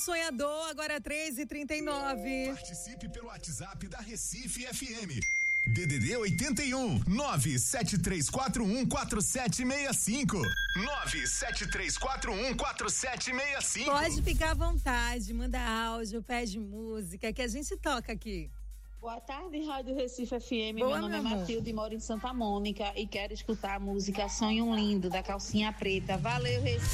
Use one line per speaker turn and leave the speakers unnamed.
sonhador, agora 3h39.
Participe pelo WhatsApp da Recife FM. DDD 81 973414765. 973414765.
Pode ficar à vontade, manda áudio, pede música que a gente toca aqui.
Boa tarde, Rádio Recife FM.
Boa,
meu nome é Matilde, moro em Santa Mônica e quero escutar a música Sonho Lindo, da Calcinha Preta. Valeu, Recife.